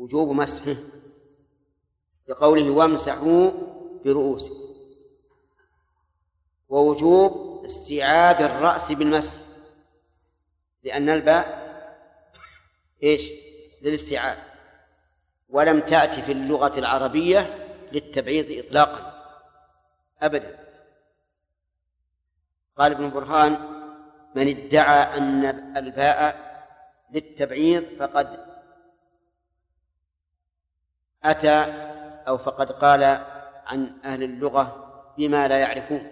وجوب مسحه بقوله وامسحوا برؤوسكم، ووجوب استيعاب الرأس بالمسح، لأن الباء إيش؟ للاستيعاب، ولم تأتي في اللغة العربية للتبعيض إطلاقا أبدا. قال ابن برهان من ادعى أن الباء للتبعيض فقد أتى أو فقد قال عن أهل اللغة بما لا يعرفون.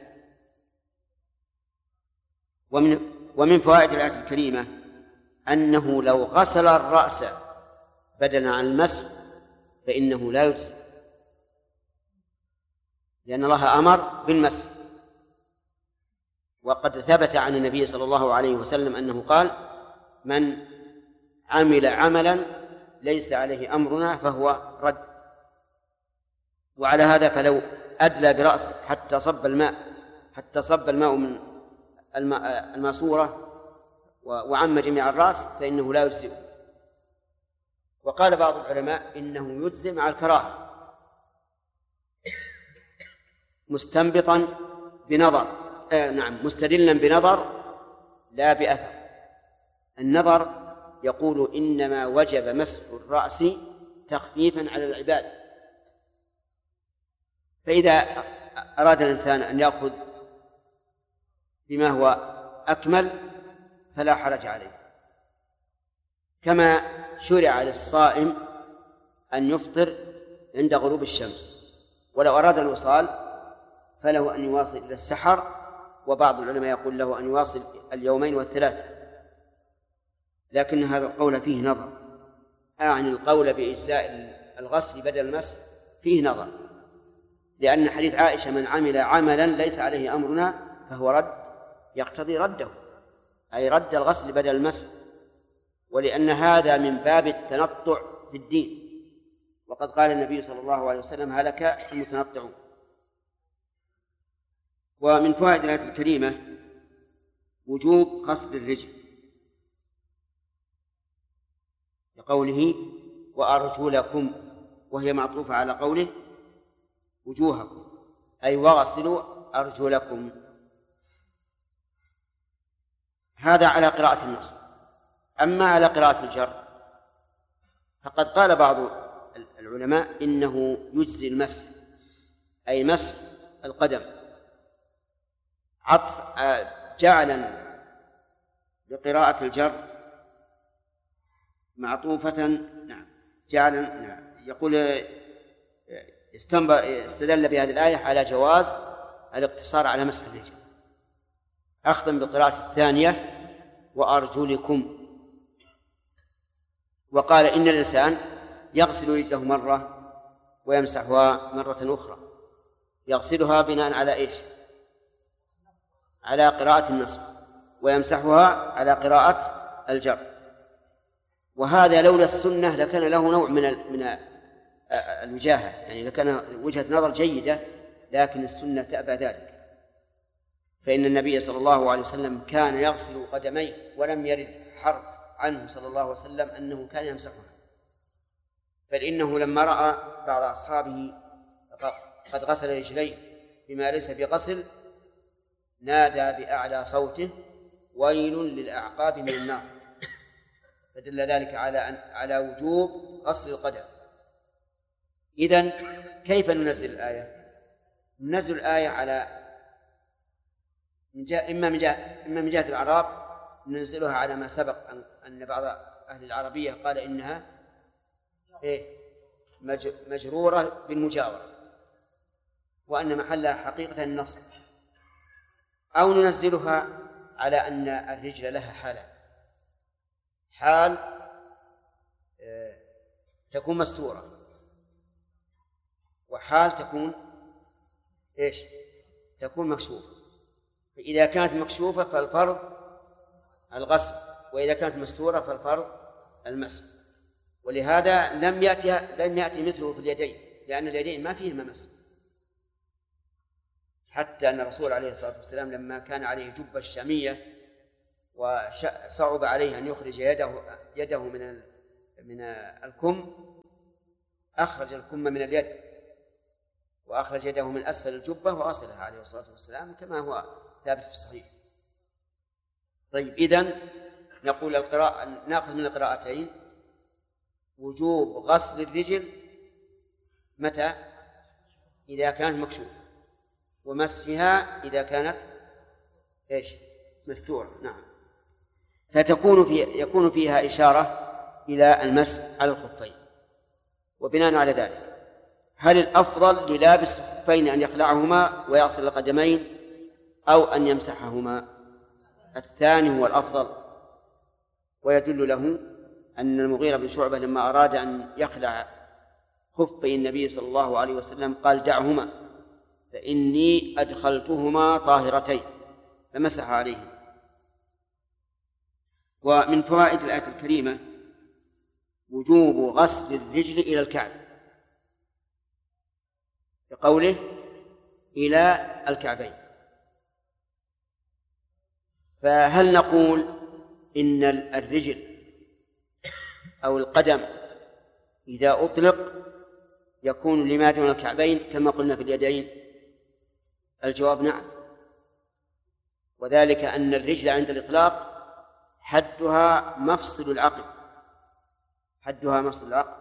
ومن فوائد الآية الكريمة أنه لو غسل الرأس بدلا عن المسح فإنه لا يجزي، لأن الله أمر بالمسح. وقد ثبت عن النبي صلى الله عليه وسلم أنه قال من عمل عملا ليس عليه أمرنا فهو رد. وعلى هذا فلو أدلى برأسه حتى صب الماء من الماسورة وعم جميع الرأس فإنه لا يجزئ. وقال بعض العلماء إنه يجزئ مع الكراهة مستنبطا بنظر مستدلا بنظر لا بأثر. النظر يقول إنما وجب مسح الرأس تخفيفا على العباد، فإذا أراد الإنسان أن يأخذ بما هو أكمل فلا حرج عليه، كما شرع للصائم أن يفطر عند غروب الشمس، ولو أراد الوصال فله أن يواصل إلى السحر، وبعض العلماء يقول له أن يواصل اليومين والثلاثة، لكن هذا القول فيه نظر، أعني القول بإجزاء الغسل بدل المسح فيه نظر، لأن حديث عائشة من عمل عملا ليس عليه أمرنا فهو رد يقتضي رده، أي رد الغسل بدل المسح، ولأن هذا من باب التنطع في الدين، وقد قال النبي صلى الله عليه وسلم هلك المتنطعون. ومن فوائد الآية الكريمة وجوب غسل الرجل لقوله وأرجلكم، وهي معطوفة على قوله وجوهكم، أي وغسلوا أرجلكم. هذا على قراءة النصب. أما على قراءة الجر فقد قال بعض العلماء إنه يجزي المسح، أي مسح القدم، جعلا لقراءة الجر معطوفة يقول استدل بهذه الآية على جواز الاقتصار على مسح الرجل، أخذا بالقراءة الثانية وأرجلكم. وقال إن الإنسان يغسل يده مرة ويمسحها مرة أخرى، يغسلها بناء على إيش؟ على قراءة النصب، ويمسحها على قراءة الجر. وهذا لولا السنة لكان له نوع من الوجاهة، يعني لكان وجهة نظر جيدة، لكن السنة تأبى ذلك، فإن النبي صلى الله عليه وسلم كان يغسل قدميه، ولم يرد حرف عنه صلى الله عليه وسلم أنه كان يمسحها، بل إنه لما رأى بعض أصحابه قد غسل رجليه بما ليس بغسل نادى بأعلى صوته ويل للأعقاب من النار، فدل ذلك على وجوب غسل القدم. إذن كيف ننزل الآية؟ ننزل الآية على إما من جهة الأعراب ننزلها على ما سبق أن بعض أهل العربية قال إنها مجرورة بالمجاورة، وأن محلها حقيقة النصب، أو ننزلها على أن الرجل لها حال تكون مستورة، وحال تكون مكشوفة. فإذا كانت مكشوفة فالفرض الغسل، وإذا كانت مستورة فالفرض المسح. ولهذا لم يأتي مثله في اليدين، لأن اليدين ما فيهما مسح، حتى أن الرسول عليه الصلاة والسلام لما كان عليه جبة الشامية وصعب عليه أن يخرج يده من الكم، أخرج الكم من اليد وأخرج يده من أسفل الجبة وغسلها عليه الصلاة والسلام كما هو ثابت في الصحيح. طيب، إذن نقول القراءة نأخذ من القراءتين وجوب غسل الرجل متى؟ إذا كانت مكشوفة، ومسحها إذا كانت مستورة. نعم. يكون فيها إشارة إلى المسح على الخفين. وبناء على ذلك، هل الأفضل للابس الخفين أن يخلعهما ويغسل القدمين أو أن يمسحهما؟ الثاني هو الأفضل، ويدل له أن المغيرة بن شعبة لما أراد أن يخلع خفي النبي صلى الله عليه وسلم قال: دعهما فإني أدخلتهما طاهرتين، فمسح عليهم. ومن فوائد الآية الكريمة وجوب غسل الرجل إلى الكعب، بقوله إلى الكعبين. فهل نقول إن الرجل أو القدم إذا أطلق يكون لما دون الكعبين كما قلنا في اليدين؟ الجواب نعم، وذلك أن الرجل عند الإطلاق حدها مفصل العقل، حدها مفصل العقل.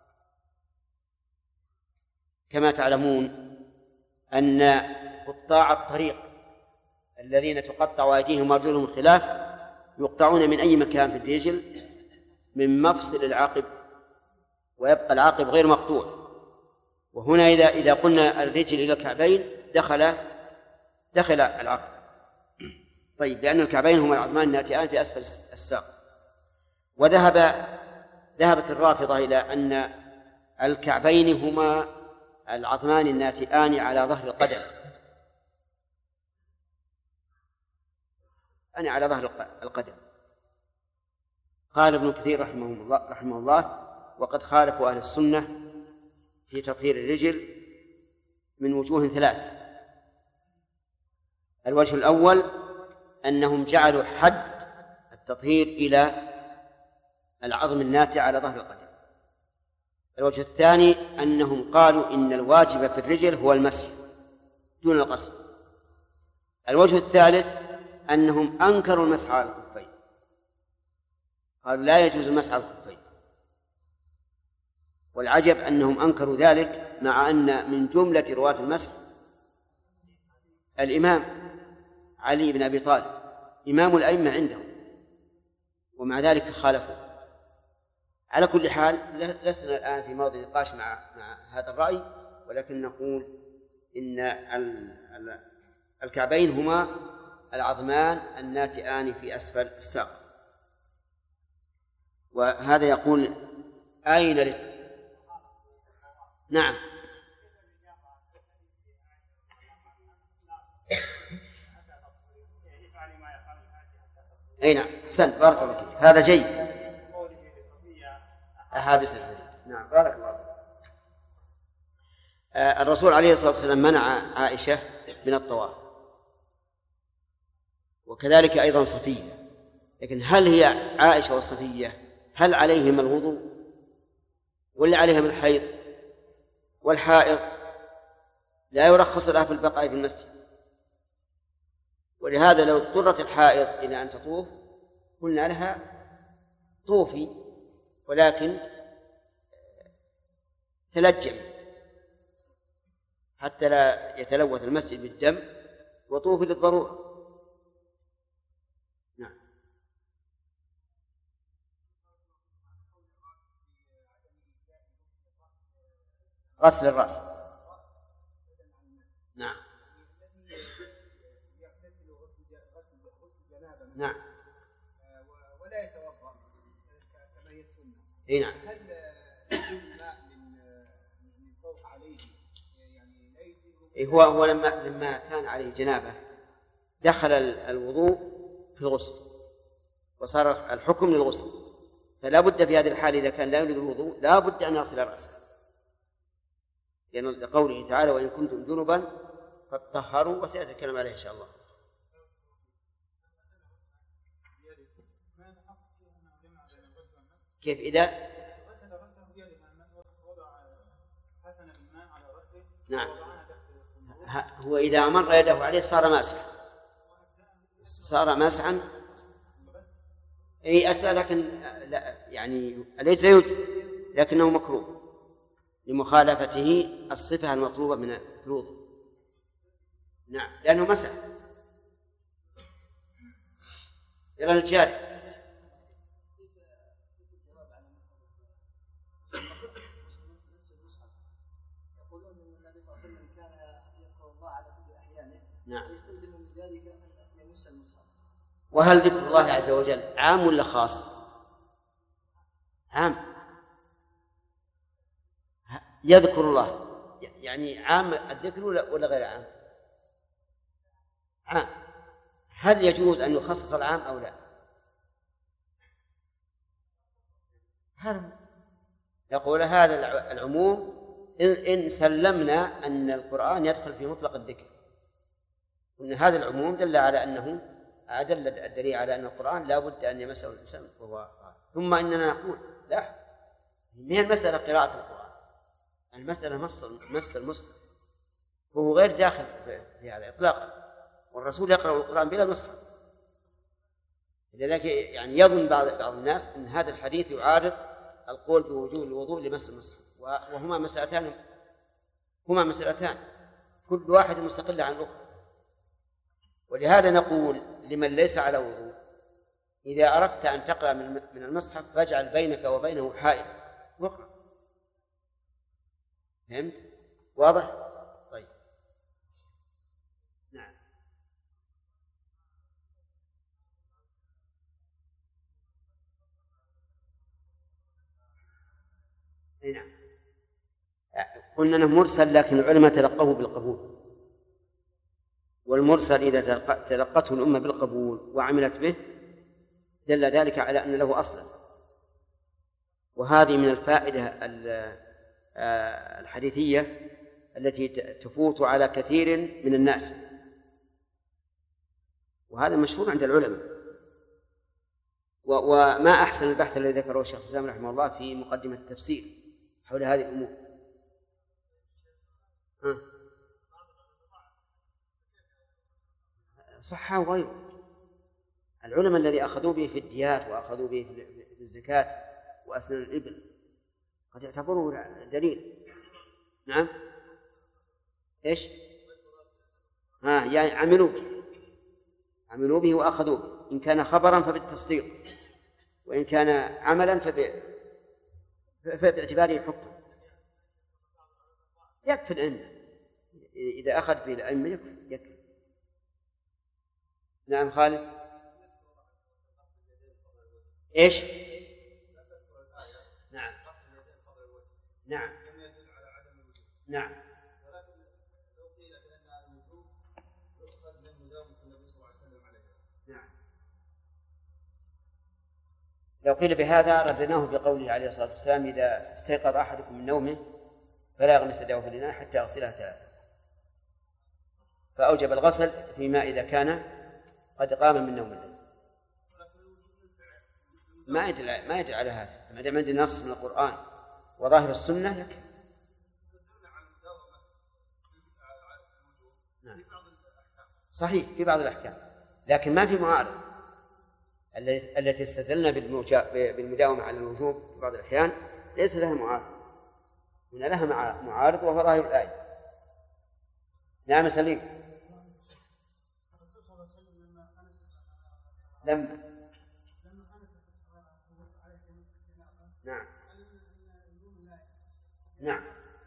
كما تعلمون أن قطاع الطريق الذين تقطع أيديهم وأرجلهم الخلاف يقطعون من أي مكان في الرجل؟ من مفصل العقب، ويبقى العقب غير مقطوع. وهنا إذا قلنا الرجل إلى الكعبين دخل العقب. طيب، لأن الكعبين هما العظمان الناتئان في أسفل الساق. ذهبت الرافضة إلى أن الكعبين هما العظمان الناتئان على ظهر القدم، يعني على ظهر القدم. قال ابن كثير رحمه الله: وقد خالفوا أهل السنة في تطهير الرجل من وجوه ثلاثة. الوجه الأول أنهم جعلوا حد التطهير إلى العظم الناتئ على ظهر القدم. الوجه الثاني أنهم قالوا إن الواجب في الرجل هو المسح دون الغسل. الوجه الثالث أنهم أنكروا المسح على الخفين، قالوا لا يجوز المسح على الخفين. والعجب أنهم أنكروا ذلك مع أن من جملة رواة المسح الإمام علي بن أبي طالب إمام الأئمة عندهم، ومع ذلك خالفوا. على كل حال لسنا الآن في موضع نقاش مع هذا الرأي، ولكن نقول إن الكعبين هما العظمان الناتئان في أسفل الساق. وهذا يقول أين نعم. أي نعم، أحسنت، بارك الله فيك، هذا جيد. أحابس الحديث، نعم، بارك الله فيك. الرسول عليه الصلاة والسلام منع عائشة من الطواف، وكذلك أيضا صفية. لكن هل هي عائشة وصفية هل عليهما الوضوء ولا عليهم الحيض؟ والحائض لا يرخص لها في البقاء في المسجد، ولهذا لو اضطرت الحائض إلى أن تطوف قلنا لها طوفي، ولكن تلجم حتى لا يتلوث المسجد بالدم، وطوفي للضرورة. نعم. غسل الرأس، نعم نعم، ولا يتوضأ كما هي السنة. اي نعم. هل الماء من فوق عليه يعني لا يجوز؟ هو لما كان عليه جنابه دخل الوضوء في الغسل وصار الحكم للغسل، فلا بد في هذه الحال إذا كان لا يريد الوضوء لا بد أن يغسل رأسه، لأن قوله تعالى: وإن كنتم جنبا فاطهروا، وسيأتي الكلام عليه إن شاء الله. كيف إذا نعم. هو إذا أمر يده عليه صار ماسحا، صار ماسحا أي أجزاء، لكن لا يعني ليس يجزي، لكنه مكروه لمخالفته الصفة المطلوبة من الوضوء. نعم، لأنه مسح. إلى الجاري. نعم. وهل ذكر الله عز وجل عام ولا خاص؟ عام. يذكر الله يعني عام الذكر ولا غير عام؟ عام. هل يجوز أن يخصص العام أو لا؟ يقول هذا العموم إن سلمنا أن القرآن يدخل في مطلق الذكر، وأن هذا العموم دل على أنه أدل الدليل على أن القرآن لا بد أن يمسه الإنسان وهو. ثم إننا نقول لا، هي المسألة قراءة القرآن، المسألة مس المصحف، وهو غير داخل في هذا إطلاقا، والرسول يقرأ القرآن بلا مصحف. لذلك يعني يظن بعض الناس أن هذا الحديث يعارض القول بوجوب الوضوء لمس المصحف، وهما مسألتان كل واحد مستقل عن الأخرى. ولهذا نقول لمن ليس على وضوء إذا أردت أن تقرأ من المصحف فاجعل بينك وبينه حائل واقرأ. فهمت؟ واضح؟ طيب. نعم. نعم. قلنا أنه مرسل، لكن العلماء تلقوه بالقبول، والمرسل إذا تلقته الأمة بالقبول وعملت به دل ذلك على أن له أصلا. وهذه من الفائدة الحديثية التي تفوت على كثير من الناس، وهذا مشهور عند العلماء. وما أحسن البحث الذي ذكره الشيخ الإسلام رحمه الله في مقدمة التفسير حول هذه الأمور. صحة وغيره. العلماء الذي أخذوا به في الديات وأخذوا به في الزكاة وأسنان الإبل قد يعتبروه دليل. نعم. إيش؟ يعني عملوا به وأخذوا به، إن كان خبرا فبالتصديق، وإن كان عملا فباعتباره حكم. يكفي العلم إذا أخذ به العلم يكفي. نعم خالد. إيش؟ نعم. نعم. نعم. نعم. لو قيل بهذا ردناه بقوله عليه الصلاة والسلام إذا استيقظ أحدكم من نومه فلا يغمس يده في الإناء حتى يغسلها 3، فأوجب الغسل فيما إذا كان قد قام من نوم الليل. ما يدل على هذا، ما دام عندنا نص من القرآن وظاهر السنة يكفي. نعم. صحيح في بعض الأحكام، لكن ما في معارض. التي استدلنا بالمداومة على الوجوب في بعض الأحيان ليس لها معارض، إن لها معارض وهو ظاهر الآية. نعم سليم. لما نعم. نعم.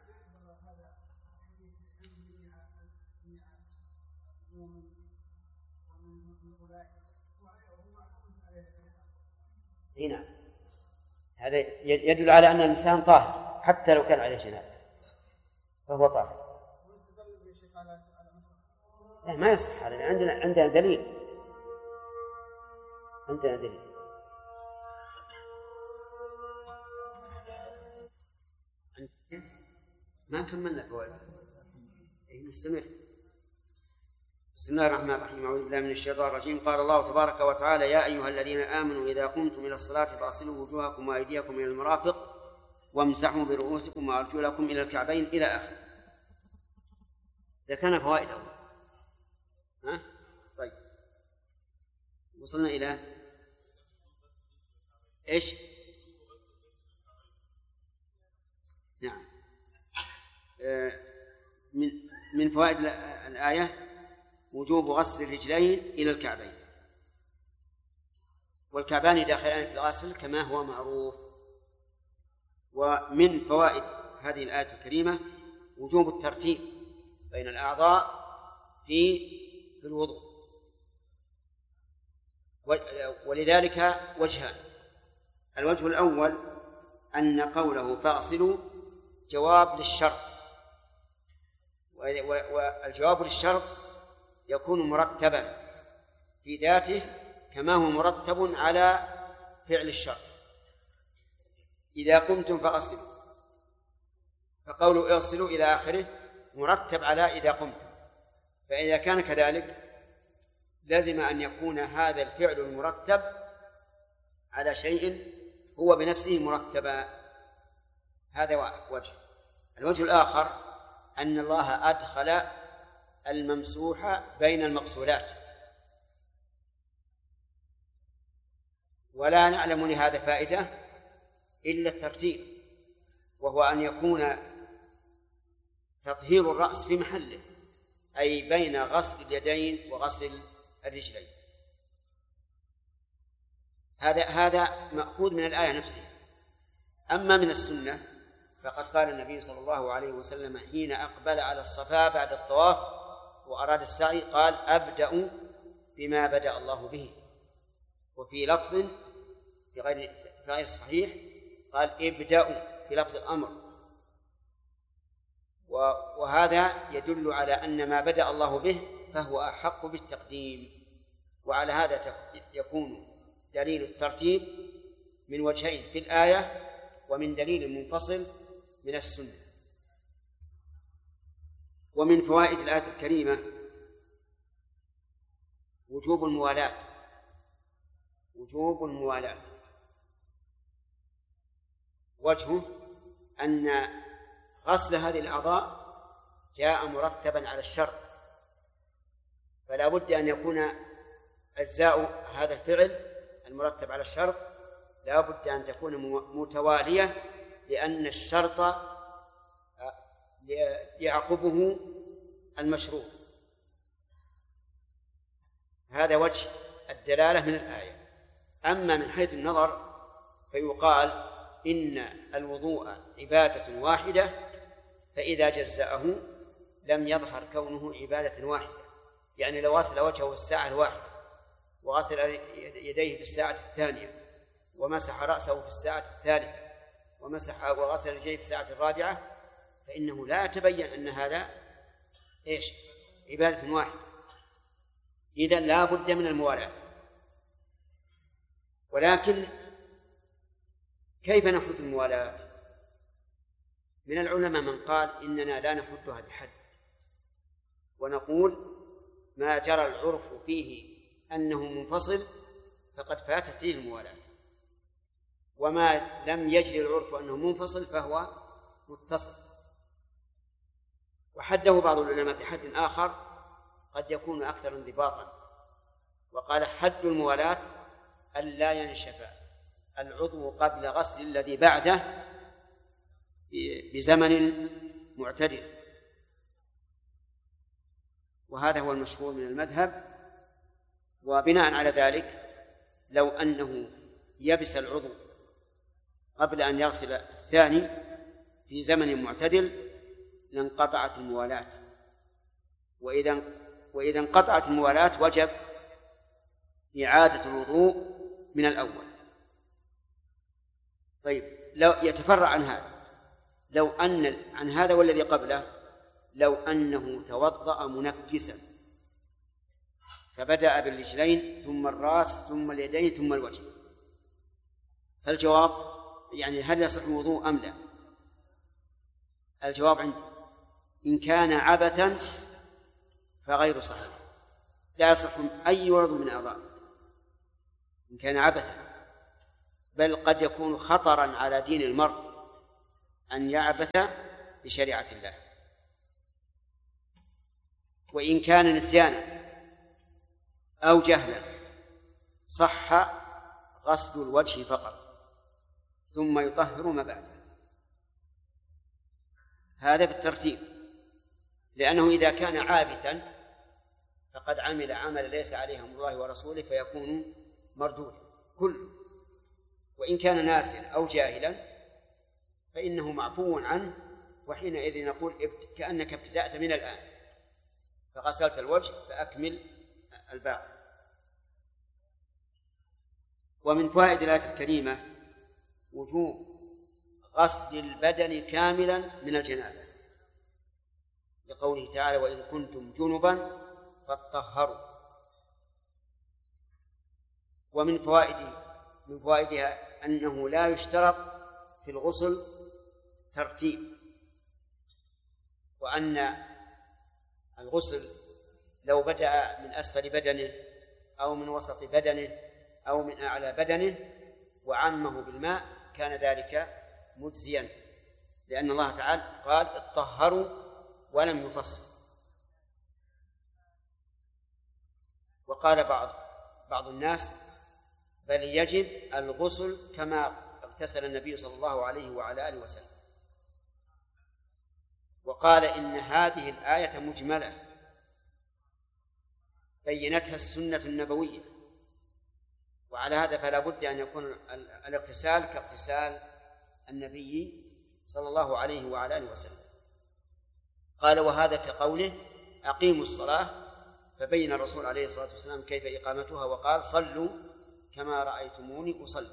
هنا هذا يدل على أن الإنسان طاهر حتى لو كان عليه جنابة فهو طاهر. لا ما يصح هذا، عندنا دليل. ما كملنا فوائد. نستمر. بسم الله الرحمن الرحيم. أعوذ بالله من الشيطان الرجيم. قال الله تبارك وتعالى: يا أيها الذين آمنوا إذا قمتم إلى الصلاة فاغسلوا وجوهكم وأيديكم إلى المرافق وامسحوا برؤوسكم وأرجلكم إلى الكعبين إلى آخره. إذا كان فوائد أول. ها؟ طيب وصلنا إلى إيش؟ نعم. من فوائد الآية وجوب غسل الرجلين إلى الكعبين، والكعبان داخلان في الغسل كما هو معروف. ومن فوائد هذه الآية الكريمة وجوب الترتيب بين الأعضاء في الوضوء، ولذلك وجهان. الوجه الأول أن قوله فاغسلوا جواب للشرط، والجواب للشرط يكون مرتبا في ذاته كما هو مرتب على فعل الشرط. إذا قمتم فاغسلوا، فقولوا اغسلوا إلى آخره مرتب على إذا قمتم، فإذا كان كذلك لازم أن يكون هذا الفعل المرتب على شيء هو بنفسه مرتبا. هذا وجه. الوجه الآخر أن الله أدخل الممسوح بين المغسولات، ولا نعلم لهذا فائدة إلا الترتيب، وهو أن يكون تطهير الرأس في محله، أي بين غسل اليدين وغسل الرجلين. هذا مأخوذ من الآية نفسها. أما من السنة فقد قال النبي صلى الله عليه وسلم حين أقبل على الصفا بعد الطواف وأراد السعي قال أبدأ بما بدأ الله به، وفي لفظ في غير الصحيح قال ابدأوا في لفظ الأمر، وهذا يدل على أن ما بدأ الله به فهو أحق بالتقديم. وعلى هذا يكون دليل الترتيب من وجهين في الآية ومن دليل منفصل من السنة. ومن فوائد الآية الكريمة وجوب الموالاة. وجوب الموالاة وجهه أن غسل هذه الأعضاء جاء مرتبا على الشرط، فلا بد أن يكون أجزاء هذا الفعل المرتب على الشرط لا بد أن تكون متوالية، لأن الشرط يعقبه المشروط. هذا وجه الدلالة من الآية. أما من حيث النظر فيقال إن الوضوء عبادة واحدة، فإذا جزأه لم يظهر كونه عبادة واحدة. يعني لو غسل وجهه في الساعة الواحدة وغسل يديه في الساعة الثانية ومسح رأسه في الساعة الثالثة وغسل رجليه في الساعة الرابعة فإنه لا يتبين أن هذا إيش؟ عبادة واحدة. إذن لا بد من الموالاة. ولكن كيف نحد الموالاة؟ من العلماء من قال إننا لا نحدها بحد، ونقول ما جرى العرف فيه أنه منفصل فقد فاتت فيه الموالاة، وما لم يجري العرف أنه منفصل فهو متصل. وحده بعض العلماء بحد آخر قد يكون أكثر انضباطا، وقال حد الموالاة ألا ينشف العضو قبل غسل الذي بعده بزمن معتدل، وهذا هو المشهور من المذهب. وبناء على ذلك لو أنه يبس العضو قبل أن يغسل الثاني في زمن معتدل لانقطعت الموالاة، وإذا انقطعت الموالاة وجب إعادة الوضوء من الأول. طيب لو يتفرع عن هذا، لو أن عن هذا والذي قبله لو أنه توضأ منكسا فبدأ بالرجلين ثم الرأس ثم اليدين ثم الوجه، فالجواب يعني هل يصح الوضوء أم لا؟ الجواب عندي إن كان عبثا فغير صحيح، لا يصح أي عضو من أعضاء إن كان عبثا، بل قد يكون خطرا على دين المرء أن يعبث بشريعة الله. وإن كان نسيانا أو جهلا صح غسل الوجه فقط ثم يطهر ما بعده. هذا بالترتيب، لأنه إذا كان عابثا فقد عمل عملا ليس عليه أمر الله ورسوله فيكون مردودا كله. وإن كان ناسيا أو جاهلا فإنه معفو عنه، وحينئذ نقول كأنك ابتدأت من الآن فغسلت الوجه فأكمل الباقي. ومن فوائد الآية الكريمة وجوب غسل البدن كاملا من الجنابة، لقوله تعالى: وإن كنتم جنبا فاطهروا. ومن فوائدها أنه لا يشترط في الغسل ترتيب، وأن الغسل لو بدأ من أسفل بدنه أو من وسط بدنه أو من أعلى بدنه وعمه بالماء كان ذلك مجزيا، لأن الله تعالى قال: اطهروا ولم يفصل. وقال بعض الناس: بل يجب الغسل كما اغتسل النبي صلى الله عليه وعلى آله وسلم. وقال: إن هذه الآية مجملة بينتها السنة النبوية، وعلى هذا فلا بد أن يكون الاغتسال كاغتسال النبي صلى الله عليه وعلى آله وسلم. قال: وهذا كقوله: أقيموا الصلاة، فبين الرسول عليه الصلاة والسلام كيف إقامتها وقال: صلوا كما رأيتموني أصلي.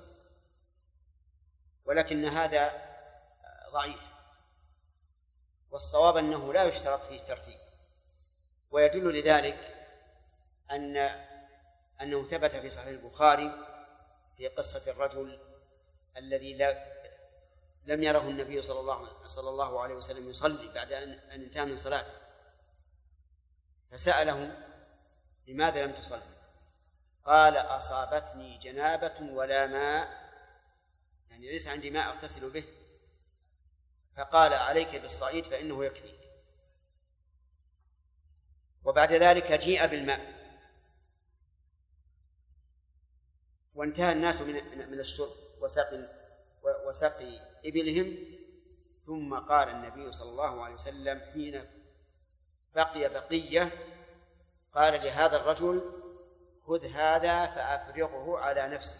ولكن هذا ضعيف، والصواب أنه لا يشترط فيه ترتيب. ويدل لذلك أنه ثبت في صحيح البخاري في قصة الرجل الذي لم يره النبي صلى الله عليه وسلم يصلي بعد أن انتهى من صلاته، فسأله: لماذا لم تصلي؟ قال: أصابتني جنابة ولا ماء، يعني ليس عندي ماء أغتسل به. فقال: عليك بالصعيد فإنه يكفيك. وبعد ذلك جيء بالماء وانتهى الناس من الشرب وسقي إبلهم، ثم قال النبي صلى الله عليه وسلم حين بقي بقية قال لهذا الرجل: خذ هذا فأفرغه على نفسه.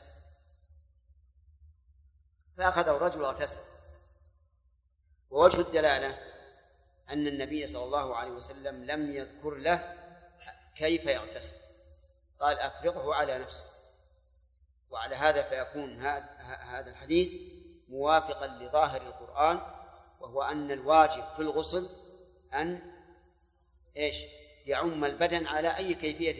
فأخذه الرجل واغتسل. ووجه الدلالة أن النبي صلى الله عليه وسلم لم يذكر له كيف يغتسل، قال: أفرغه على نفسه. وعلى هذا فيكون هذا الحديث موافقا لظاهر القرآن، وهو أن الواجب في الغسل أن يعم البدن على أي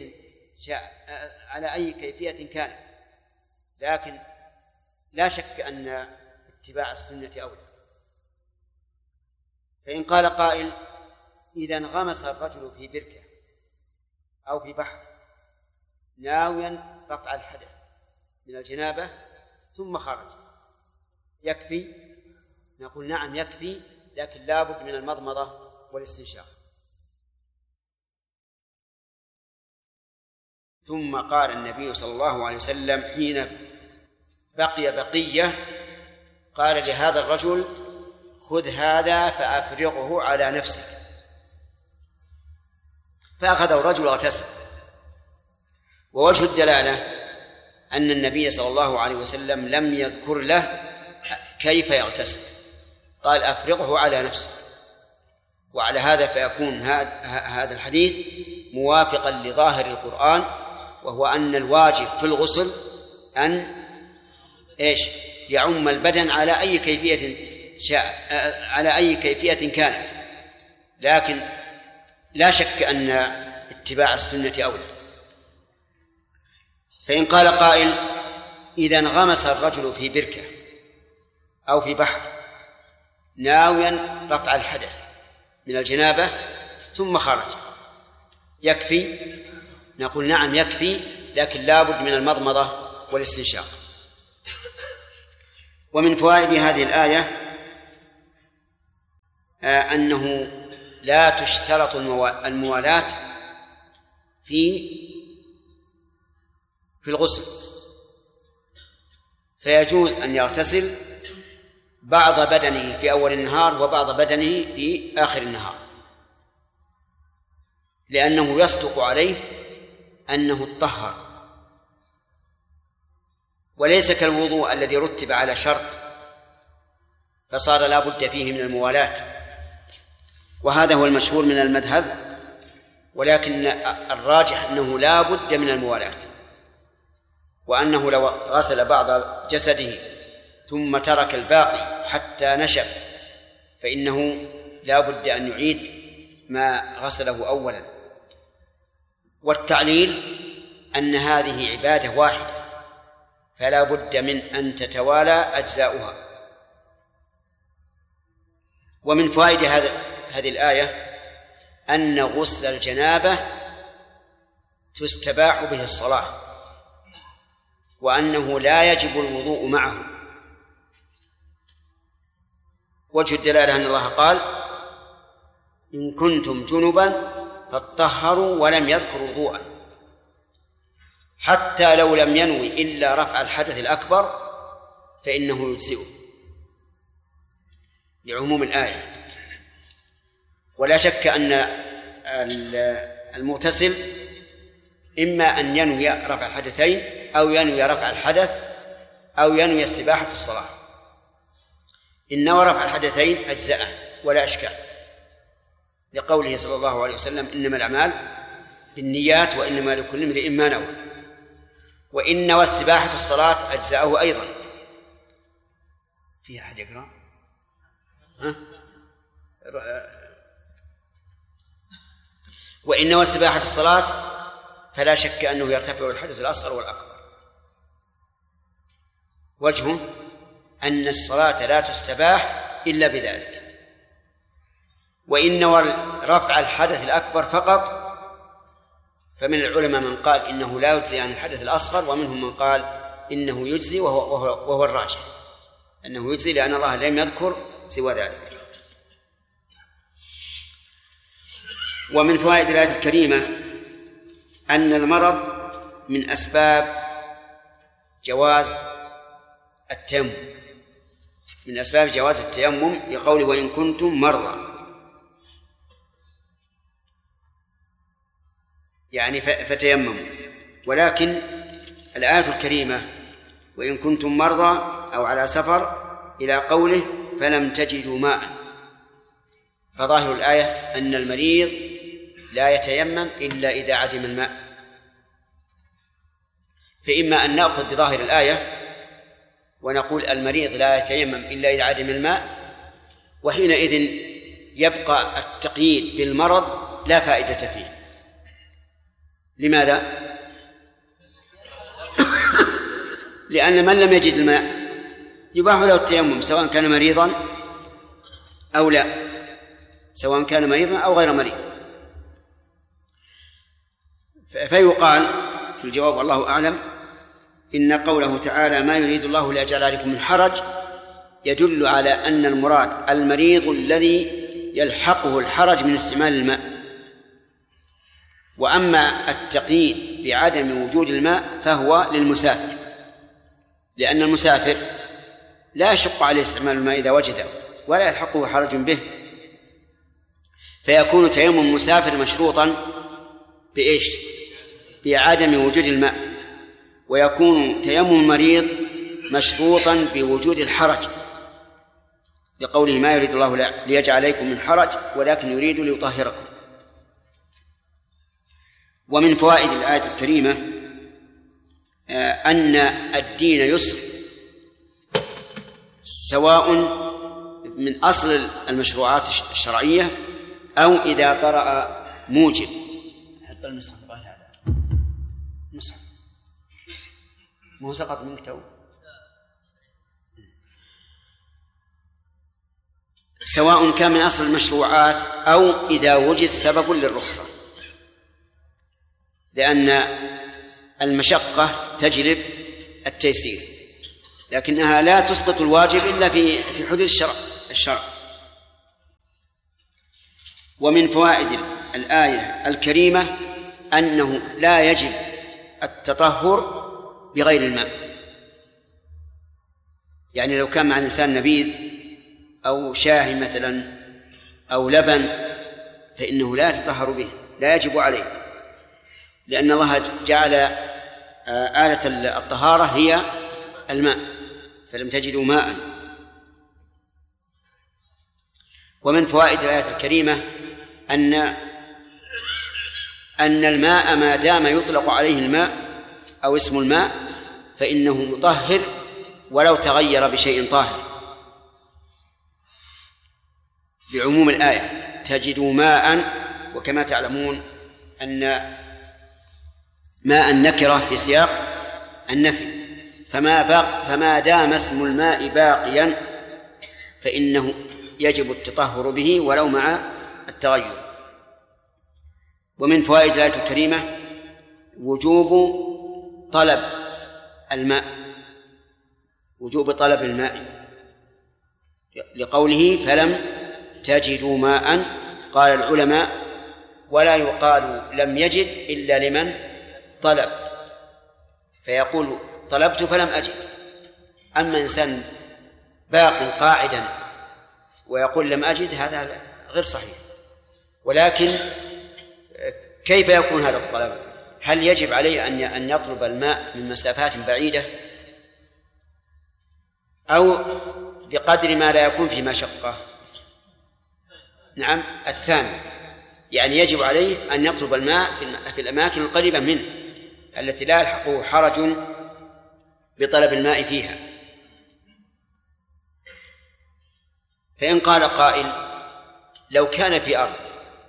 كيفية كانت، لكن لا شك أن اتباع السنة أولى. فإن قال قائل: إذا انغمس الرجل في بركة أو في بحر ناويا رفع الحدث من الجنابة ثم خرج، يكفي؟ نقول: نعم يكفي، لكن لا بد من المضمضة والاستنشاق. ثم قال النبي صلى الله عليه وسلم حين بقي بقية قال لهذا الرجل: خذ هذا فأفرغه على نفسك. فأخذه الرجل واغتسل. ووجه الدلالة أن النبي صلى الله عليه وسلم لم يذكر له كيف يغتسل، قال: أفرغه على نفسك. وعلى هذا فيكون هذا الحديث موافقا لظاهر القرآن، وهو أن الواجب في الغسل أن يعم البدن على أي كيفية كانت، لكن لا شك أن اتباع السنة أولى. فإن قال قائل: إذا انغمس الرجل في بركة أو في بحر ناويا رفع الحدث من الجنابة ثم خرج، يكفي؟ نقول: نعم يكفي، لكن لا بد من المضمضة والاستنشاق. ومن فوائد هذه الآية أنه لا تشترط الموالاة في الغسل، فيجوز أن يغتسل بعض بدنه في أول النهار وبعض بدنه في آخر النهار، لأنه يصدق عليه أنه اطهر، وليس كالوضوء الذي رتب على شرط فصار لا بد فيه من الموالاة. وهذا هو المشهور من المذهب، ولكن الراجح أنه لا بد من الموالاة، وأنه لو غسل بعض جسده ثم ترك الباقي حتى نشف فإنه لا بد أن يعيد ما غسله أولا. والتعليل أن هذه عبادة واحدة فلا بد من أن تتوالى أجزاؤها. ومن فوائد هذه الآية أن غسل الجنابة تستباح به الصلاة، وأنه لا يجب الوضوء معه. وجه الدلالة أن الله قال: إن كنتم جنبا فاطهروا، ولم يذكر وضوءا، حتى لو لم ينوي إلا رفع الحدث الأكبر فإنه يجزئه لعموم الآية. ولا شك أن المغتسل إما أن ينوي رفع الحدثين أو ينوي رفع الحدث أو ينوي استباحة الصلاة. إن نوى رفع الحدثين أجزأه ولا أشكال، لقوله صلى الله عليه وسلم: إنما الأعمال بالنيات وإنما لكل امرئ ما نوى. وإن نوى استباحة الصلاة أجزأه أيضا. في أحد يقرأ؟ وإن نوى استباحة الصلاة فلا شك أنه يرتفع الحدث الأصغر والأكبر. وجهه أن الصلاة لا تستباح إلا بذلك. وإن نوى رفع الحدث الأكبر فقط فمن العلماء من قال إنه لا يجزي عن الحدث الأصغر، ومنهم من قال إنه يجزي، وهو الراجح أنه يجزي، لأن الله لم يذكر سوى ذلك. ومن فوائد الآية الكريمة أن المرض من أسباب جواز التيمم، من أسباب جواز التيمم، لقوله: وإن كنتم مرضى، يعني فتيمموا. ولكن الآية الكريمة وإن كنتم مرضى أو على سفر إلى قوله فلم تجدوا ماء، فظاهر الآية أن المريض لا يتيمم إلا إذا عدم الماء. فإما أن نأخذ بظاهر الآية ونقول المريض لا يتيمم إلا إذا عدم الماء، وحينئذ يبقى التقييد بالمرض لا فائدة فيه. لماذا؟ لأن من لم يجد الماء يباح له التيمم سواء كان مريضا أو لا، سواء كان مريضا أو غير مريض. فيقال في الجواب والله أعلم إن قوله تعالى: ما يريد الله ليجعل عليكم من حرج، يدل على أن المراد المريض الذي يلحقه الحرج من استعمال الماء. وأما التقييد بعدم وجود الماء فهو للمسافر، لأن المسافر لا يشق عليه استعمال الماء إذا وجده ولا يلحقه حرج به، فيكون تيمم المسافر مشروطا بإيش؟ بعدم وجود الماء، ويكون تيمم المريض مشروطا بوجود الحرج، لقوله: ما يريد الله ليجعل عليكم من حرج ولكن يريد ليطهركم. ومن فوائد الآية الكريمة أن الدين يسر، سواء من أصل المشروعات الشرعية أو إذا طرأ موجب. حط المصحف هذا المصحف مو سقط منك تو. سواء كان من أصل المشروعات أو إذا وجد سبب للرخصة، لأن المشقة تجلب التيسير، لكنها لا تسقط الواجب إلا في حدود الشرع. ومن فوائد الآية الكريمة أنه لا يجب التطهر بغير الماء. يعني لو كان مع الإنسان نبيذ أو شاهي مثلا أو لبن فإنه لا يتطهر به، لا يجب عليه، لأن الله جعل آلة الطهارة هي الماء، فلم تجدوا ماء. ومن فوائد الآية الكريمة أن الماء ما دام يطلق عليه الماء أو اسم الماء فإنه مطهر ولو تغير بشيء طاهر، بعموم الآية تجدوا ماء. وكما تعلمون أن ماء النكرة في سياق النفي، فما دام اسم الماء باقيا فإنه يجب التطهر به ولو مع التغير. ومن فوائد الآية الكريمة وجوب طلب الماء، وجوب طلب الماء، لقوله فلم تجدوا ماء. قال العلماء ولا يقال لم يجد إلا لمن طلب، فيقول طلبت فلم أجد. أما إنسان باق قاعدا ويقول لم أجد هذا غير صحيح. ولكن كيف يكون هذا الطلب؟ هل يجب عليه أن يطلب الماء من مسافات بعيدة أو بقدر ما لا يكون في مشقة؟ نعم، الثاني، يعني يجب عليه أن يطلب الماء في الأماكن القريبة منه التي لا يلحقه حرج بطلب الماء فيها. فإن قال قائل لو كان في أرض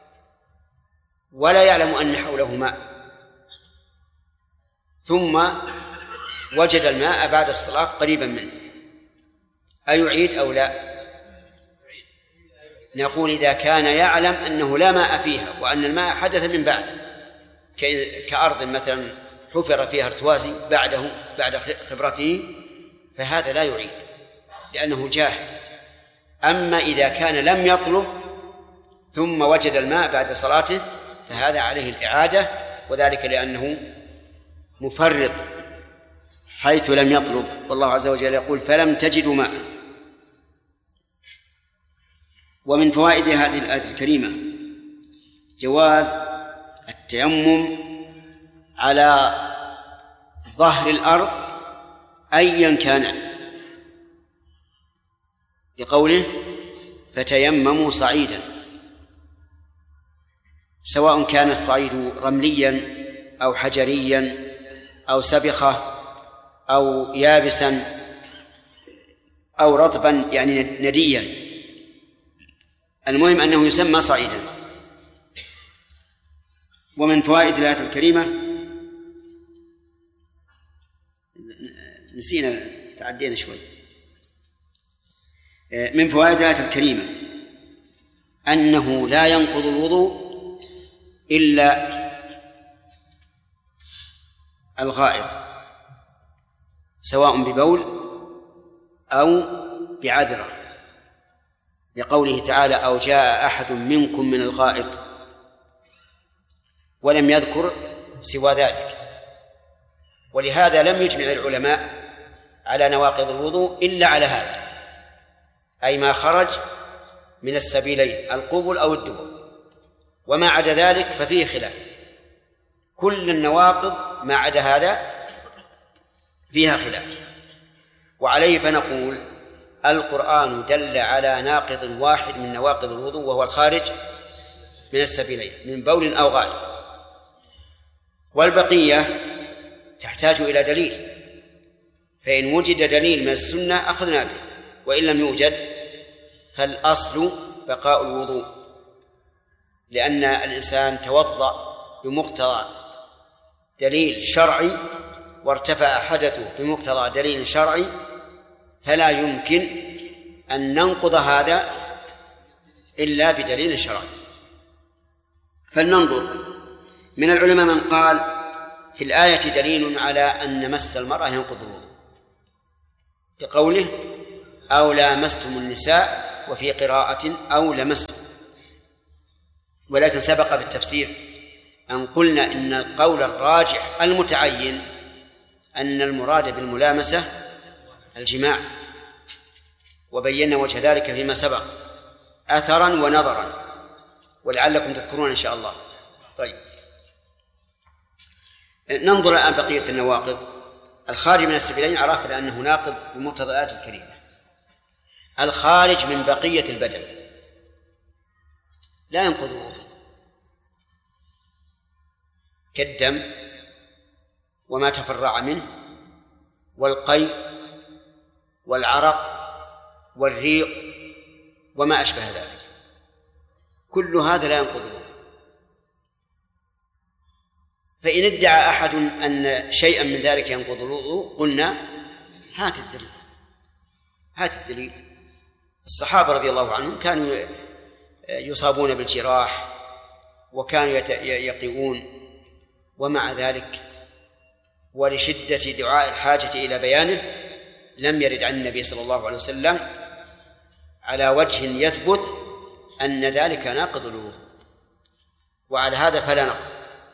ولا يعلم أن حوله ماء ثم وجد الماء بعد الصلاة قريبا منه، أيعيد أو لا؟ نقول إذا كان يعلم أنه لا ماء فيها وأن الماء حدث من بعد، كأرض مثلا حفر فيها ارتوازي بعد خبرته، فهذا لا يعيد لأنه جاهل. أما إذا كان لم يطلب ثم وجد الماء بعد صلاته فهذا عليه الإعادة، وذلك لأنه مفرط حيث لم يطلب، والله عز وجل يقول فلم تجدوا ماء. ومن فوائد هذه الآية الكريمة جواز التيمم على ظهر الأرض أيا كان، لقوله فتيمموا صعيدا، سواء كان الصعيد رمليا أو حجريا أو سبخة أو يابسا أو رطبا يعني نديا، المهم أنه يسمى صعيدا. ومن فوائد الآية الكريمة نسينا تعدينا شوي. من فوائد الآية الكريمة أنه لا ينقض الوضوء إلا الغائط، سواء ببول أو بعذرة، لقوله تعالى أو جاء أحد منكم من الغائط، ولم يذكر سوى ذلك. ولهذا لم يجمع العلماء على نواقض الوضوء إلا على هذا، أي ما خرج من السبيلين القبل أو الدبر، وما عدا ذلك ففيه خلاف. كل النواقض ما عدا هذا فيها خلاف، وعليه فنقول القرآن دل على ناقض واحد من نواقض الوضوء وهو الخارج من السبيلين من بول أو غائط، والبقية تحتاج إلى دليل، فإن وجد دليل من السنة أخذنا به، وإن لم يوجد فالأصل بقاء الوضوء، لأن الإنسان توضأ بمقتضى دليل شرعي وارتفع حدثه بمقتضى دليل شرعي، فلا يمكن أن ننقض هذا إلا بدليل شرعي. فلننظر. من العلماء من قال في الآية دليل على أن مس المرأة ينقض الوضوء، بقوله أو لامستم النساء، وفي قراءة أو لمستم، ولكن سبق في التفسير أن قلنا إن القول الراجح المتعين أن المراد بالملامسة الجماع، وبينا وجه ذلك فيما سبق أثرا ونظرا، ولعلكم تذكرون إن شاء الله. طيب، ننظر الآن بقية النواقض. الخارج من السبيلين عرفنا أنه ناقض بمقتضى الآية الكريمة. الخارج من بقية البدن لا ينقض الوضوء، كالدم وما تفرع منه والقيء والعرق والريق وما أشبه ذلك، كل هذا لا ينقض الوضوء. فإن ادعى أحد أن شيئا من ذلك ينقض الوضوء قلنا هات الدليل. الصحابة رضي الله عنهم كانوا يصابون بالجراح وكانوا يقيئون، ومع ذلك ولشدة دعاء الحاجة إلى بيانه لم يرد عن النبي صلى الله عليه وسلم على وجه يثبت أن ذلك ناقض الوضوء، وعلى هذا فلا نقض.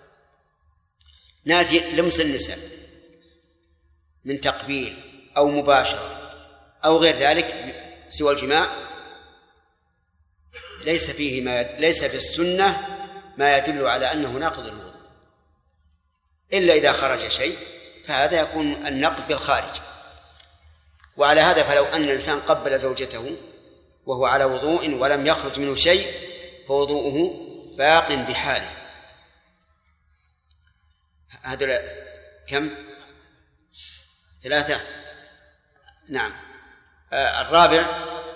نأتي لمس النساء من تقبيل أو مباشرة أو غير ذلك سوى الجماع، ليس في السنة ما يدل على أنه ناقض الوضوء، إلا إذا خرج شيء فهذا يكون النقض بالخارج. وعلى هذا فلو أن الإنسان قبل زوجته وهو على وضوء ولم يخرج منه شيء فوضوءه باق بحاله. هذا كم؟ 3. نعم. الرابع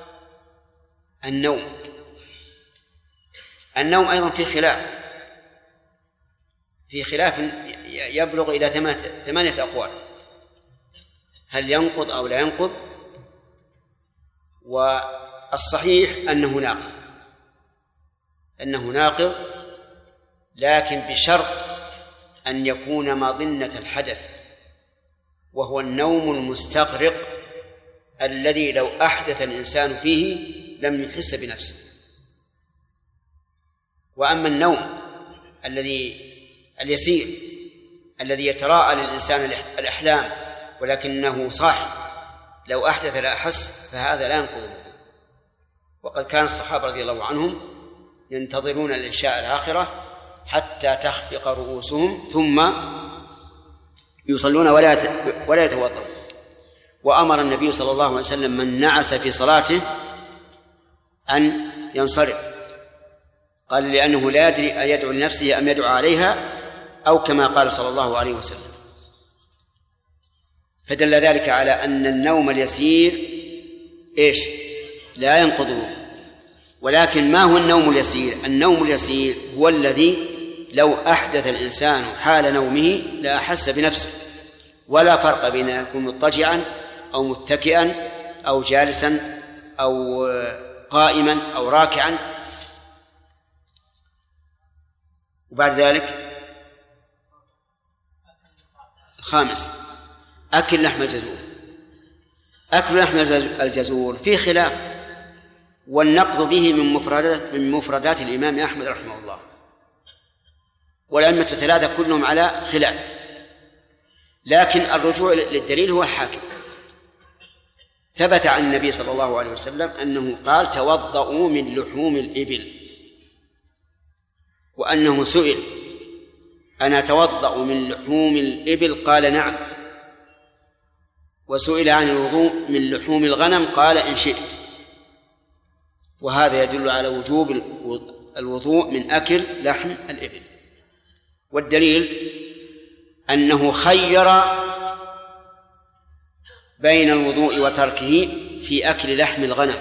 النوم أيضا في خلاف يبلغ إلى 8 أقوال، هل ينقض أو لا ينقض؟ والصحيح أنه ناقض، لكن بشرط أن يكون مظنة الحدث، وهو النوم المستغرق الذي لو أحدث الإنسان فيه لم يحس بنفسه. وأما النوم اليسير الذي يتراءى للإنسان الأحلام ولكنه صاحي لو أحدث لا أحس فهذا لا ينقض الوضوء. وقد كان الصحابة رضي الله عنهم ينتظرون العشاء الآخرة حتى تخفق رؤوسهم ثم يصلون ولا يتوضؤون. وأمر النبي صلى الله عليه وسلم من نعس في صلاته أن ينصرف، قال لأنه لا يدري أيدعو لنفسه أم يدعو عليها، أو كما قال صلى الله عليه وسلم. فدل ذلك على أن النوم اليسير لا ينقض الوضوء. ولكن ما هو النوم اليسير؟ النوم اليسير هو الذي لو أحدث الإنسان حال نومه لا أحس بنفسه، ولا فرق بين يكون مضطجعا أو متكئا أو جالسا أو قائما أو راكعا. وبعد ذلك 5 أكل لحم الجزور. أكل لحم الجزور في خلاف، والنقض به من مفردات الإمام أحمد رحمه الله، والأئمة 3 كلهم على خلاف، لكن الرجوع للدليل هو الحاكم. ثبت عن النبي صلى الله عليه وسلم أنه قال توضؤوا من لحوم الإبل، وأنه سئل أنا أتوضأ من لحوم الإبل؟ قال نعم. وسئل عن الوضوء من لحوم الغنم قال إن شئت. وهذا يدل على وجوب الوضوء من أكل لحم الإبل. والدليل أنه خير بين الوضوء وتركه في أكل لحم الغنم،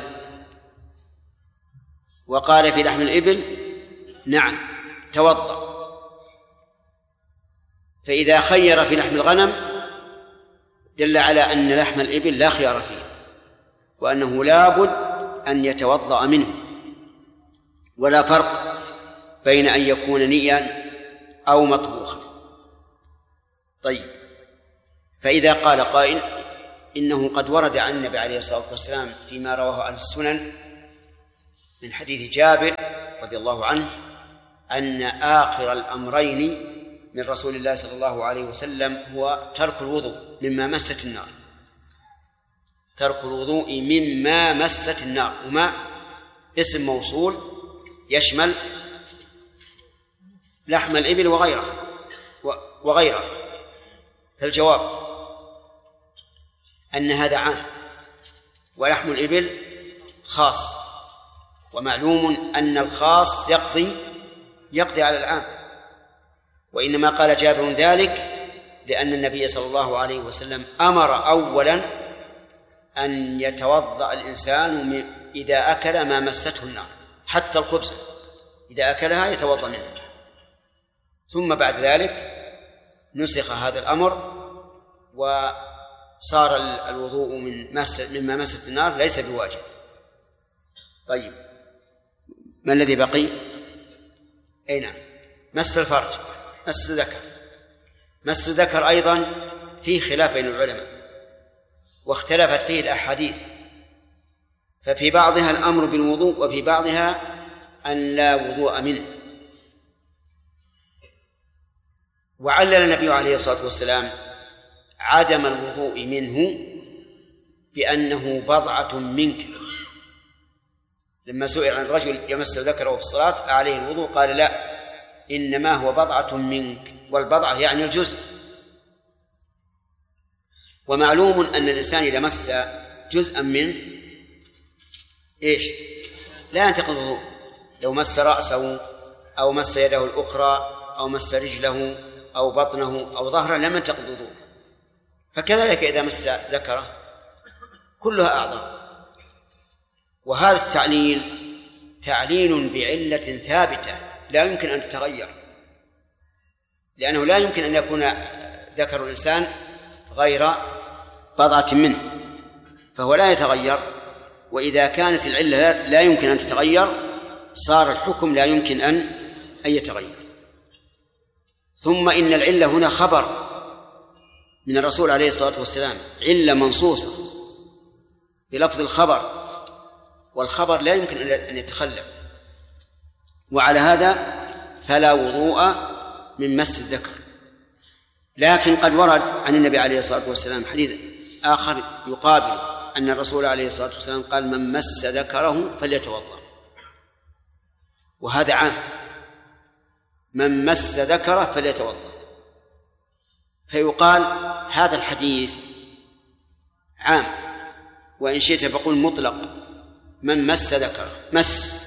وقال في لحم الإبل نعم توضأ. فإذا خير في لحم الغنم دل على أن لحم الإبل لا خيار فيه، وأنه لا بد أن يتوضأ منه، ولا فرق بين أن يكون نيا أو مطبوخا. طيب، فإذا قال قائل إنه قد ورد عن النبي عليه الصلاة والسلام فيما رواه أهل السنن من حديث جابر رضي الله عنه أن آخر الأمرين من رسول الله صلى الله عليه وسلم هو ترك الوضوء مما مست النار، ترك الوضوء مما مست النار. وما اسم موصول يشمل لحم الإبل وغيره. فالجواب أن هذا عام، ولحم الإبل خاص، ومعلوم أن الخاص يقضي على العام. وإنما قال جابر ذلك لأن النبي صلى الله عليه وسلم أمر أولا أن يتوضأ الإنسان إذا أكل ما مسته النار، حتى الخبز إذا أكلها يتوضأ منها، ثم بعد ذلك نسخ هذا الأمر وصار الوضوء مما مست النار ليس بواجب. طيب، ما الذي بقي؟ أي نعم، مس الفرج، مس الذكر. مس الذكر أيضا فيه خلاف بين العلماء واختلفت فيه الأحاديث، ففي بعضها الأمر بالوضوء وفي بعضها أن لا وضوء منه. وعلل النبي عليه الصلاة والسلام عدم الوضوء منه بأنه بضعة منك. لما سئل عن رجل يمس ذكره في الصلاة عليه الوضوء قال لا، إنما هو بضعة منك، والبضعة يعني الجزء. ومعلوم أن الإنسان إذا مس جزءا منه لا ينتقض الوضوء. لو مس رأسه أو مس يده الأخرى أو مس رجله أو بطنه أو ظهره لم ينتقض الوضوء. فكذلك إذا مس ذكره كلها أعضاء. وهذا التعليل تعليل بعلة ثابتة لا يمكن أن تتغير، لأنه لا يمكن أن يكون ذكر الإنسان غير بضعة منه، فهو لا يتغير. وإذا كانت العلة لا يمكن أن تتغير صار الحكم لا يمكن أن يتغير. ثم إن العلة هنا خبر من الرسول عليه الصلاة والسلام، علة منصوصة بلفظ الخبر، والخبر لا يمكن أن يتخلف. وعلى هذا فلا وضوء من مس الذكر. لكن قد ورد عن النبي عليه الصلاة والسلام حديث آخر يقابل أن الرسول عليه الصلاة والسلام قال من مس ذكره فليتوضأ، وهذا عام، من مس ذكره فليتوضأ. فيقال هذا الحديث عام، وإن شئت فقل مطلق، من مس ذكره مس.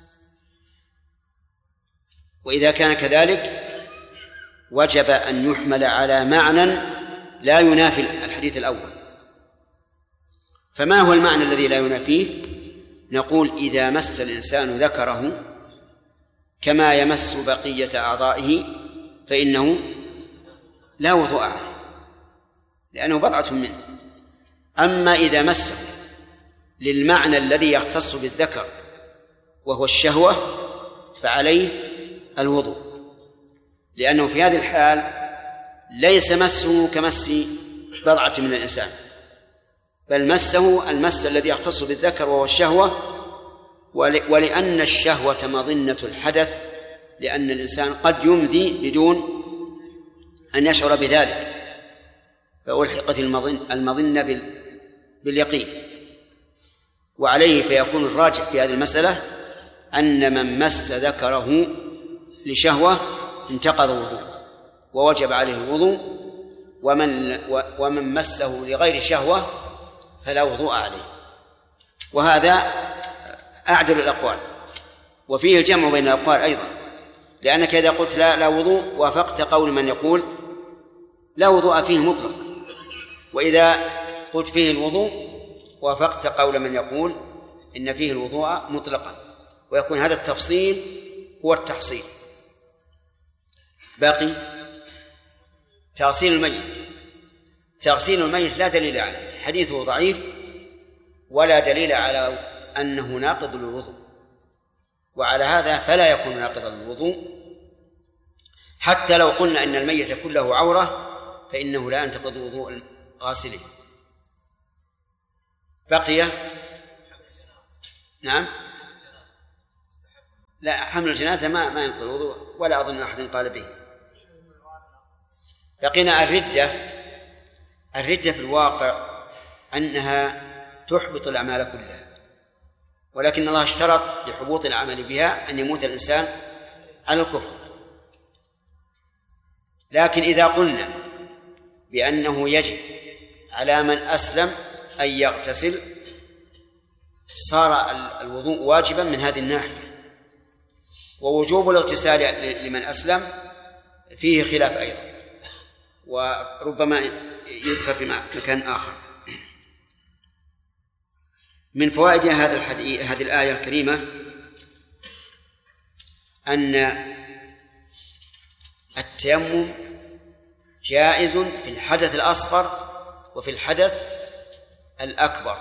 وإذا كان كذلك وجب أن يحمل على معنى لا ينافي الحديث الأول. فما هو المعنى الذي لا ينافيه؟ نقول إذا مس الإنسان ذكره كما يمس بقية أعضائه فإنه لا وضوء عليه، لأنه بضعة منه. أما إذا مس للمعنى الذي يختص بالذكر وهو الشهوة فعليه الوضوء، لأنه في هذه الحال ليس مسه كمس بضعة من الإنسان، بل مسه المس الذي يختص بالذكر وهو الشهوة. ولأن الشهوة مظنة الحدث، لأن الإنسان قد يمضي بدون أن يشعر بذلك، فألحقت المظنة باليقين. وعليه فيكون الراجح في هذه المسألة أن من مس ذكره لشهوة انتقض وضوءه ووجب عليه الوضوء، ومن مسه لغير شهوة فلا وضوء عليه. وهذا أعدل الأقوال، وفيه الجمع بين الأقوال أيضا، لأنك إذا قلت لا وضوء وافقت قول من يقول لا وضوء فيه مطلق، وإذا قلت فيه الوضوء وافقت قول من يقول إن فيه الوضوء مطلقا، ويكون هذا التفصيل هو التحصيل. باقي تغسيل الميت. تغسيل الميت لا دليل عليه، حديثه ضعيف ولا دليل على أنه ناقض للوضوء، وعلى هذا فلا يكون ناقضا للوضوء. حتى لو قلنا أن الميت كله عورة فإنه لا ينتقض وضوء غاسله. بقي نعم لا، حمل الجنازة ما ينقض الوضوء، ولا أظن أحد قال به. لقينا الردة في الواقع أنها تحبط الأعمال كلها، ولكن الله اشترط لحبوط العمل بها أن يموت الإنسان على الكفر. لكن إذا قلنا بأنه يجب على من أسلم أن يغتسل صار الوضوء واجبا من هذه الناحية. ووجوب الاغتسال لمن أسلم فيه خلاف أيضا، وربما يذكر في مكان آخر. من فوائد هذه الآية الكريمة أن التيمم جائز في الحدث الأصغر وفي الحدث الأكبر،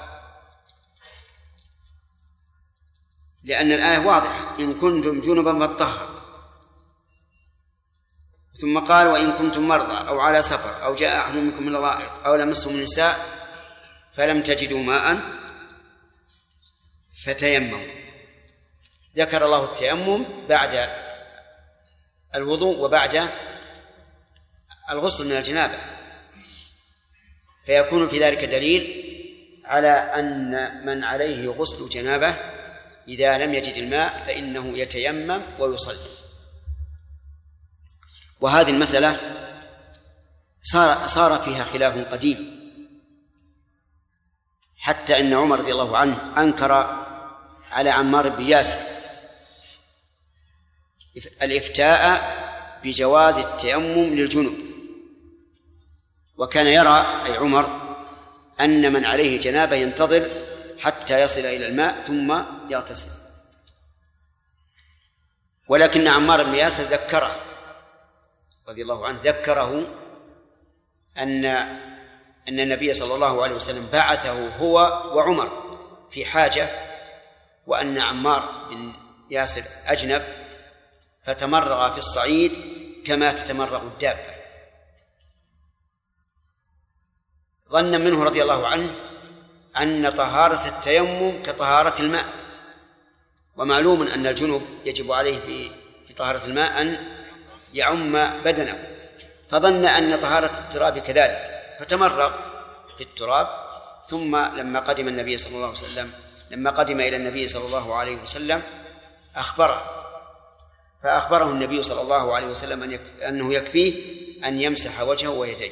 لأن الآية واضحة: إن كنتم جنبا فاطهروا. ثم قال: وإن كنتم مرضى أو على سفر أو جاء أحد منكم من الغائط أو لمستم النساء فلم تجدوا ماء فتيمموا. ذكر الله التيمم بعد الوضوء وبعد الغسل من الجنابة، فيكون في ذلك دليل على أن من عليه غسل جنابة إذا لم يجد الماء فإنه يتيمم ويصلي. وهذه المسألة صار فيها خلاف قديم، حتى أن عمر رضي الله عنه أنكر على عمار بن ياسر الإفتاء بجواز التيمم للجنوب، وكان يرى أي عمر أن من عليه جنابة ينتظر حتى يصل إلى الماء ثم يغتسل. ولكن عمار بن ياسر ذكره رضي الله عنه، ذكره أن النبي صلى الله عليه وسلم بعثه هو وعمر في حاجة، وأن عمار بن ياسر أجنب فتمرغ في الصعيد كما تتمرغ الدابة. ظن منه رضي الله عنه أن طهارة التيمم كطهارة الماء، ومعلوم أن الجنوب يجب عليه في طهارة الماء أن يعم بدنه، فظن أن طهارة التراب كذلك فتمرغ في التراب. ثم لما قدم إلى النبي صلى الله عليه وسلم فأخبره النبي صلى الله عليه وسلم أنه يكفيه أن يمسح وجهه ويديه.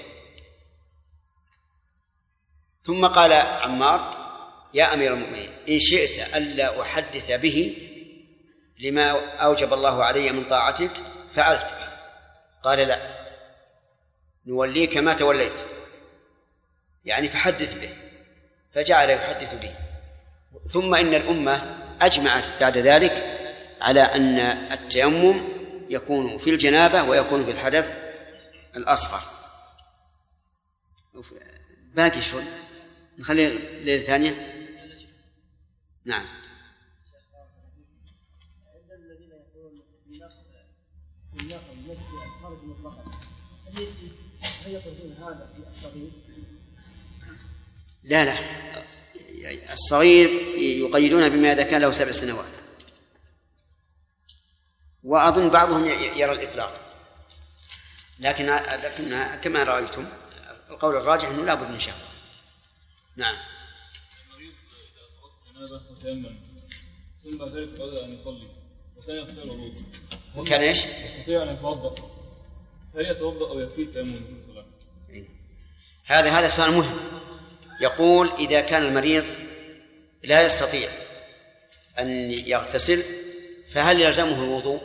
ثم قال عمار: يا أمير المؤمنين، إن شئت ألا أحدث به لما أوجب الله علي من طاعتك فعلت. قال: لا، نوليك ما توليت، يعني فحدث به. فجعل يحدث به. ثم إن الأمة أجمعت بعد ذلك على أن التيمم يكون في الجنابة ويكون في الحدث الأصغر. باقي شوي، نخلي الليلة الثانية. نعم. الذين يقولون في نقل مس الفرج مطلقا، هل يقولون هذا في الصغير؟ لا، الصغير يقيدون بما إذا كان له 7 سنوات، وأظن بعضهم يرى الإطلاق، لكن كما رأيتم القول الراجح أنه لا بد من شهوة. نعم. المريض إذا أصابته جنابة وتيمم ثم بعد ذلك أراد أن يصلي وكان يستطيع الوضوء، وكان إيش؟ يستطيع أن يتوضأ، هل يتوضأ أو يكفيه التيمم في الصلاة؟ هذا سؤال مهم. يقول: إذا كان المريض لا يستطيع أن يغتسل فهل يلزمه الوضوء؟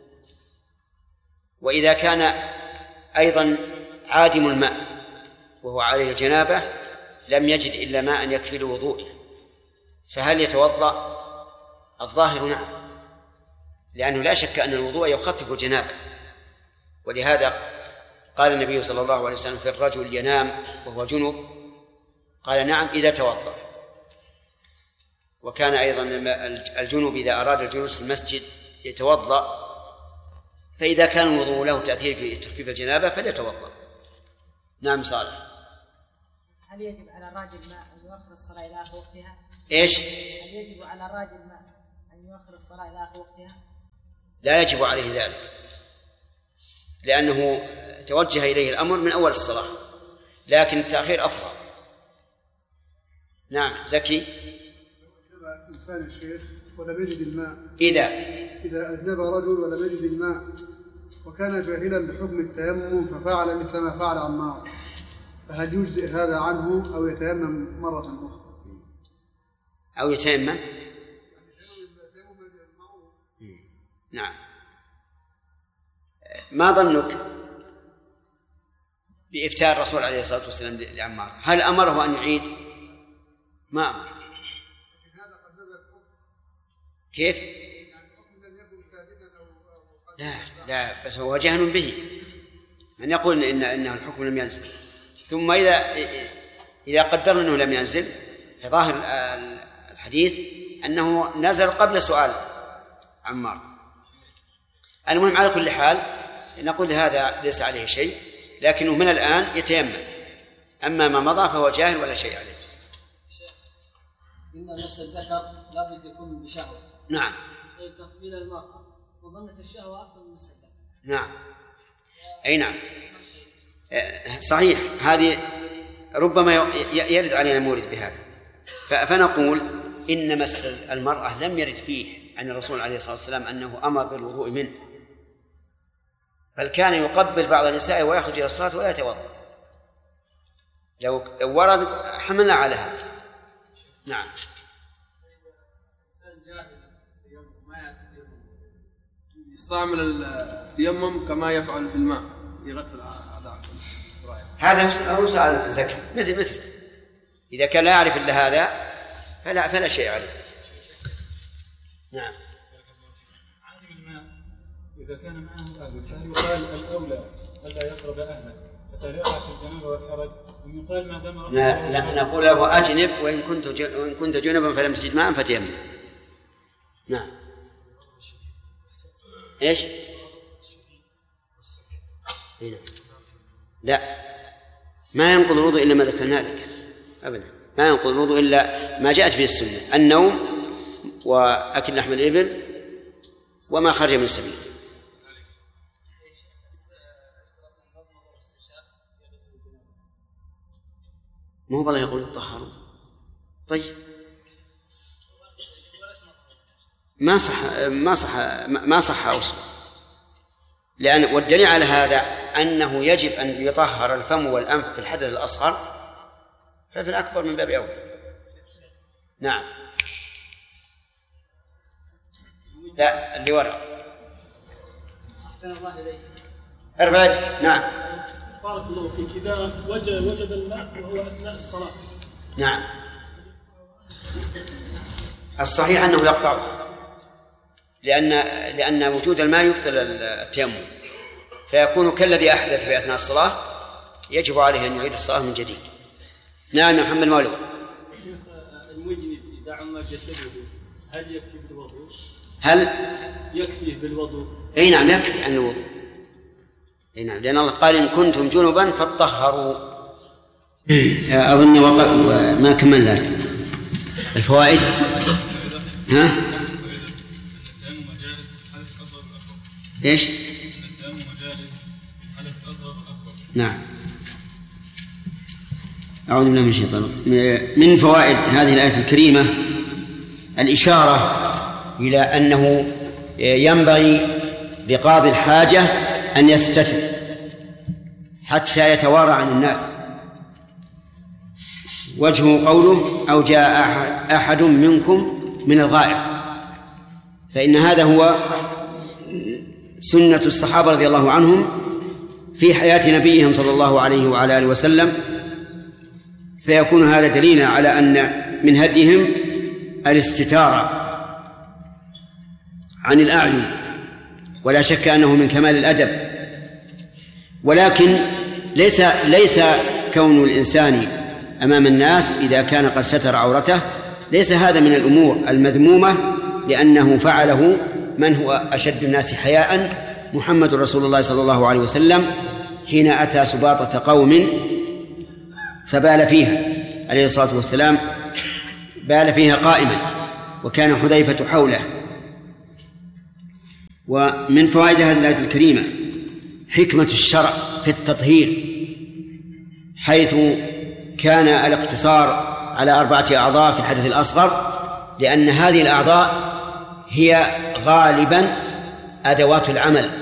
وإذا كان أيضا عادم الماء وهو عليه الجنابة لم يجد إلا ماء يكفي لوضوئه فهل يتوضأ؟ الظاهر نعم، لأنه لا شك أن الوضوء يخفف الجنابة. ولهذا قال النبي صلى الله عليه وسلم في الرجل ينام وهو جنب، قال: نعم إذا توضأ. وكان أيضا الجنب إذا أراد الجلوس في المسجد يتوضأ، فإذا كان الوضوء له تأثير في تخفيف الجنابة فليتوضأ. نعم صالح. هل يجب على الراجل الماء أن يؤخر الصلاة إلى آخر وقتها؟ إيش؟ هل يجب على الراجل الماء أن يؤخر الصلاة إلى آخر وقتها؟ لا يجب عليه ذلك، لأنه توجه إليه الأمر من أول الصلاة، لكن التأخير أفضل. نعم زكي. إنسان الشيخ ولم يجد الماء، إذا أذنب رجل ولم يجد الماء وكان جاهلا بحكم التيمم ففعل مثل ما فعل عمار، فهل يجزئ هذا عنه أو يتيمم مرة أخرى؟ أو يتيمم؟ نعم. ما ظنك بإفتاء الرسول عليه الصلاة والسلام لعمار؟ هل أمره أن يعيد؟ ما أمر. كيف؟ لا بس هو جهل به من يقول إنه الحكم لم ينزل. ثم إذا قدرنا أنه لم ينزل، فظاهر الحديث أنه نزل قبل سؤال عمار. المهم على كل حال نقول هذا ليس عليه شيء، لكنه من الآن يتيمم، أما ما مضى فهو جاهل ولا شيء عليه. إن مس الذكر لا بد يكون بشهوة. نعم. تقبيل المرأة وظنة الشهوة أكثر من مس الذكر. نعم. أي نعم صحيح. هذه ربما يرد علينا مورد بهذا، فنقول إن مس المرأة لم يرد فيه عن الرسول عليه الصلاة والسلام أنه أمر بالوضوء منه، بل كان يقبل بعض النساء ويخرج إلى الصلاة ولا يتوضأ. لو ورد حملنا على هذا. نعم. يستعمل التيمم كما يفعل في الماء يغطي الأعضاء. هذا هو سؤال زكي مثل إذا كان لا يعرف إلا هذا فلا شيء عليه. نعم. عادم الماء إذا كان معه أهل فهل يقال الأولى ألا يقرب أهله حتى لا يقع في الجنابة والحرج، أم يقال ما دام لا نقول له أجنب وإن كنت جنبا فلم تجد ماء فتيمم. نعم. إيش؟ لا ما ينقض الوضوء إلا ما ذكرنا لك أبدا، ما ينقض الوضوء إلا ما جاءت به السنة: النوم وأكل لحم الإبل وما خرج من السبيل. ما هو بالله يقول الطهارة. طيب ما صح أوصل، لأن والدليل على هذا أنه يجب أن يطهر الفم والأنف في الحدث الأصغر، ففي الأكبر من باب أولى. نعم. لا اللي وراء. أحسن الله إليك. ارفع يدك. نعم. بارك الله فيك. إذا وجد الماء وهو أثناء الصلاة. نعم. الصحيح أنه يقطعه، لأن وجود الماء يبطل التيمم، فيكون كالذي أحدث في أثناء الصلاة، يجب عليه أن يعيد الصلاة من جديد. نعم يا محمد مولود. المجنب إذا عم جسده هل يكفي بالوضوء؟ هل يكفيه بالوضوء؟ أي نعم يكفي عن الوضوء. أي نعم، لأن الله قال إن كنتم جنبا فاطهروا. أظن ما كملنا الفوائد. ها؟ إيش؟ نعم. أعوذ بالله من الشيطان. من فوائد هذه الآية الكريمة الإشارة إلى أنه ينبغي لقاضي الحاجة أن يستتر حتى يتوارى عن الناس. وجهه قوله أو جاء أحد منكم من الغائط، فإن هذا هو سنة الصحابة رضي الله عنهم في حياة نبيهم صلى الله عليه وعلى آله وسلم، فيكون هذا دليلا على أن من هديهم الاستتارة عن الأعين، ولا شك أنه من كمال الأدب. ولكن ليس كون الإنسان أمام الناس إذا كان قد ستر عورته ليس هذا من الأمور المذمومة، لأنه فعله من هو أشد الناس حياء محمد رسول الله صلى الله عليه وسلم حين أتى سباطة قوم فبال فيها عليه الصلاة والسلام، بال فيها قائما وكان حذيفة حوله. ومن فوائد هذه الآية الكريمة حكمة الشرع في التطهير، حيث كان الاقتصار على 4 أعضاء في الحدث الأصغر، لأن هذه الأعضاء هي غالبا أدوات العمل